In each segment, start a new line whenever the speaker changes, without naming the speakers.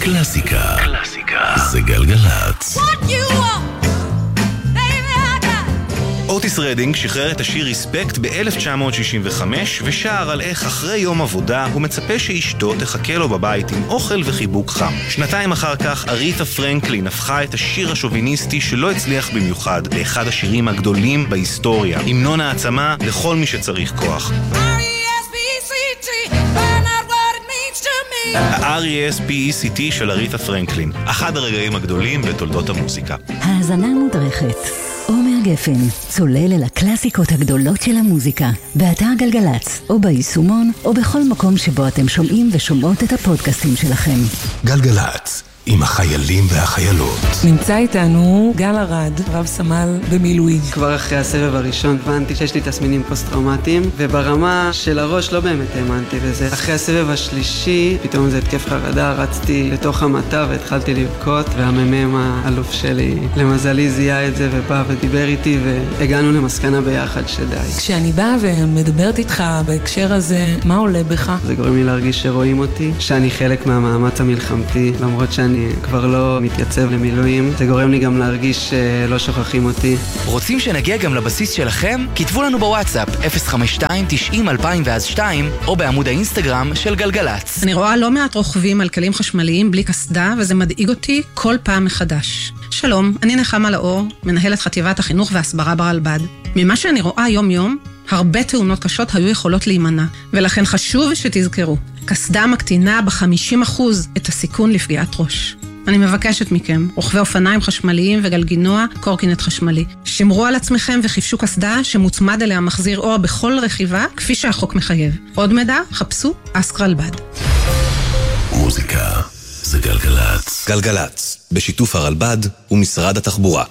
קלאסיקה. זה גלגלצ. אוטיס רדינג שחרר את השיר ריספקט ב-1965 ושר על איך אחרי יום עבודה הוא מצפה שאשתו תחכה לו בבית עם אוכל וחיבוק חם. שנתיים אחר כך אריתה פרנקלין הפכה את השיר השוביניסטי שלא הצליח במיוחד לאחד השירים הגדולים בהיסטוריה, המנון העצמה לכל מי שצריך כוח. ה-R.E.S.P.E.C.T של אריתה פרנקלין, אחד הרגעים הגדולים בתולדות המוזיקה.
האזנה מודרכת. עומר גפן, צולל אל הקלאסיקות הגדולות של המוזיקה, באתר גלגלצ, או ביישומון, או בכל מקום שבו אתם שומעים ושומעות את הפודקאסטים שלכם.
גלגלצ, עם החיילים והחיילות.
נמצא איתנו גל ארד, רב סמל במילואים.
כבר אחרי הסבב הראשון הבנתי שיש לי תסמינים פוסט-טראומטיים, וברמה של הראש לא באמת האמנתי בזה. אחרי הסבב השלישי, פתאום זה התקף חרדה, רצתי לתוך המטה והתחלתי לבכות, והממם האלוף שלי למזלי זיהה את זה ובא ודיבר איתי, והגענו למסקנה ביחד שדי.
כשאני באה ומדברת איתך בהקשר הזה, מה עולה בך?
זה גורם לי להרגיש שרואים אותי, שאני חלק מהמאמץ המלחמתי, למרות שאני כבר לא מתייצב למילואים. זה גורם לי גם להרגיש שלא שוכחים אותי.
רוצים שנגיע גם לבסיס שלכם? כתבו לנו בוואטסאפ 052-90-2002 או בעמוד האינסטגרם של גלגלצ.
אני רואה לא מעט רוכבים על כלים חשמליים בלי קסדה, וזה מדאיג אותי כל פעם מחדש. שלום, אני נחמה לאור, מנהלת חטיבת החינוך והסברה ברלב"ד. ממה שאני רואה יום-יום, הרבה תאונות קשות היו יכולות להימנע, ולכן חשוב שתזכרו, קסדה מקטינה ב50% את הסיכון לפגיעת ראש. אני מבקשת מכם, רוכבי אופניים חשמליים וגלגינוע, קורקינט חשמלי. שמרו על עצמכם וחיפשו קסדה שמוצמד אליה מחזיר אור בכל רכיבה, כפי שהחוק מחייב. עוד מידע, חפשו אסק רלב"ד.
מוזיקה זה גלגלצ.
גלגלצ, בשיתוף הרלב"ד ומשרד התחבורה.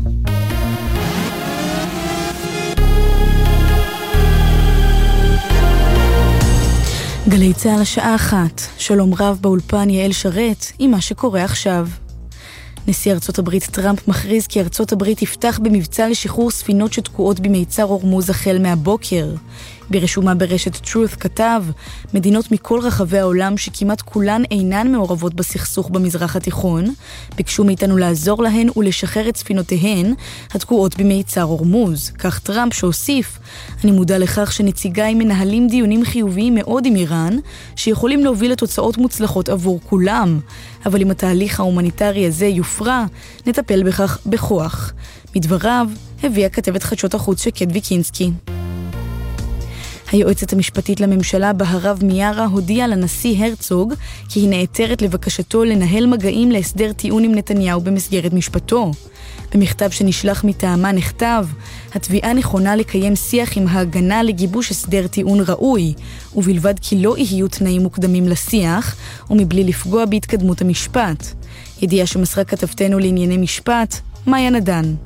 גלי צהל השעה 1, שלום רב באולפן יעל שרת עם מה שקורה עכשיו. נשיא ארצות הברית טראמפ מכריז כי ארצות הברית יפתח במבצע לשחרור ספינות שתקועות במיצר הורמוז החל מהבוקר. ברשומה ברשת Truth כתב, מדינות מכל רחבי העולם שכמעט כולן אינן מעורבות בסכסוך במזרח התיכון, ביקשו מאיתנו לעזור להן ולשחרר את ספינותיהן התקועות במיצר הורמוז. כך טראמפ שהוסיף, אני מודע לכך שנציגיי מנהלים דיונים חיוביים מאוד עם איראן, שיכולים להוביל לתוצאות מוצלחות עבור כולם, אבל אם התהליך ההומניטרי הזה יופרע, נטפל בכך בכוח. מדבריו הביאה כתבת חדשות החוץ שקד ויקינסקי. היועצת המשפטית לממשלה בהרב מיארה הודיעה לנשיא הרצוג כי היא נעתרת לבקשתו לנהל מגעים להסדר טיעון עם נתניהו במסגרת משפטו. במכתב שנשלח מטעמה נכתב, התביעה נכונה לקיים שיח עם ההגנה לגיבוש הסדר טיעון ראוי, ובלבד כי לא יהיו תנאים מוקדמים לשיח, ומבלי לפגוע בהתקדמות המשפט. ידיעה שמסרה כתבתנו לענייני משפט, מאיה נדן.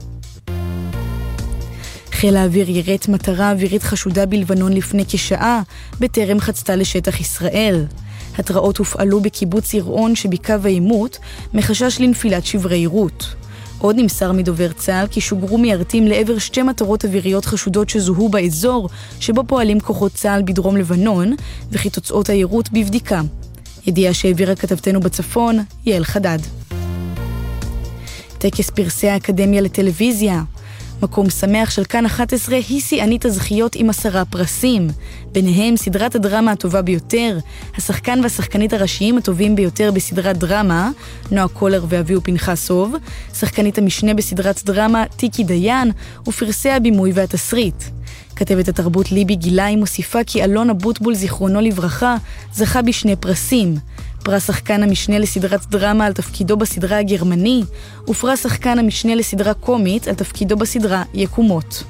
חיל האוויר ירט מטרה אווירית חשודה בלבנון לפני כשעה, בטרם חצתה לשטח ישראל. התראות הופעלו בקיבוץ ירעון שבקו העימות, מחשש לנפילת שברי יירוט. עוד נמסר מדובר צה"ל כי שוגרו מיירטים לעבר 2 מטרות אוויריות חשודות שזוהו באזור, שבו פועלים כוחות צה"ל בדרום לבנון, וכי תוצאות היירוט בבדיקה. ידיעה שהעבירה כתבתנו בצפון, יעל חדד. טקס פרסי האקדמיה לטלוויזיה. מקום שמח של כאן 11 היא שיאנית הזכיות עם 10 פרסים. ביניהם סדרת הדרמה הטובה ביותר, השחקן והשחקנית הראשיים הטובים ביותר בסדרת דרמה, נועה קולר ואביהו פנחסוב, שחקנית המשנה בסדרת דרמה טיקי דיין, ופרסי הבימוי והתסריט. כתבת התרבות ליבי גילאי מוסיפה כי אלון אבוטבול זיכרונו לברכה זכה ב2 פרסים. פרס שחקן המשנה לסדרת דרמה על תפקידו בסדרה הגרמני, ופרס שחקן המשנה לסדרה קומית על תפקידו בסדרה יקומות.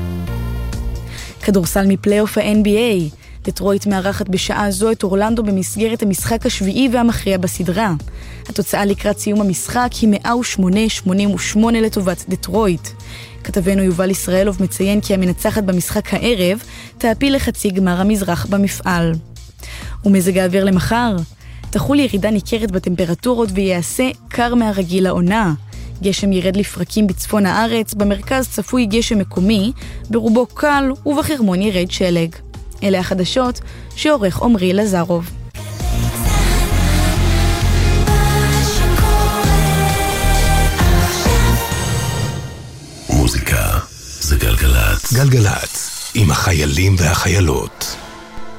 כדורסל מפלייאוף ה-NBA, דטרויט מארחת בשעה זו את אורלנדו במסגרת המשחק השביעי והמכריע בסדרה. התוצאה לקראת סיום המשחק היא 108-88 לטובת דטרויט. כתבנו יובל ישראלוב מציין כי המנצחת במשחק הערב תעפיל לחצי גמר המזרח במפעל. ומזג האוויר למחר, תחול ירידה ניכרת בטמפרטורות ויעשה קר מהרגיל לעונה. גשם ירד לפרקים בצפון הארץ, במרכז צפוי גשם מקומי, ברובו קל ובחרמון ירד שלג. אלה החדשות שעורך עומרי לזרוב.
זה גלגלצ.
גלגלצ, עם החיילים והחיילות.